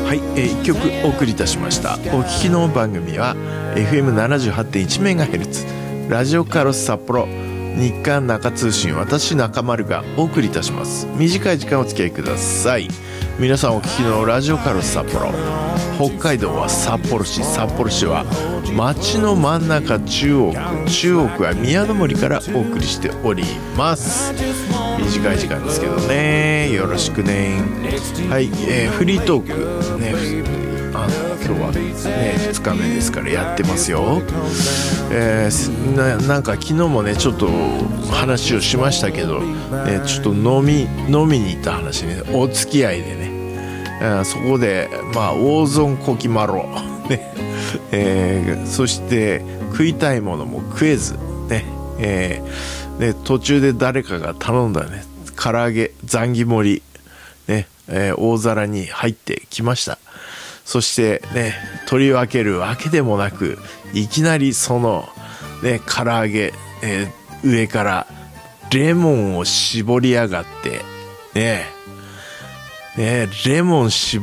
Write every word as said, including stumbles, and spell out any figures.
はい、えー、いっきょくお送りいたしました。お聞きの番組は エフエムななじゅうはちてんいち メガヘルツ ラジオカロス札幌日刊中通信、私中丸がお送りいたします。短い時間お付き合いください。皆さんお聞きのラジオカロス札幌、北海道は札幌市、札幌市は町の真ん中中央区、中央区は宮の森からお送りしております。短い時間ですけどね、よろしくね。はい、えー、フリートークね、あ今日はねふつかめですからやってますよ。えー、な, なんか昨日もねちょっと話をしましたけど、ね、ちょっと飲み飲みに行った話ね、お付き合いでね、あそこでまあ大損こきまろね、えー、そして食いたいものも食えずね、えー、で途中で誰かが頼んだね唐揚げザンギ盛りね、えー、大皿に入ってきました。そしてね取り分けるわけでもなく、いきなりそのね唐揚げ、えー、上からレモンを絞りやがってねえねレモン絞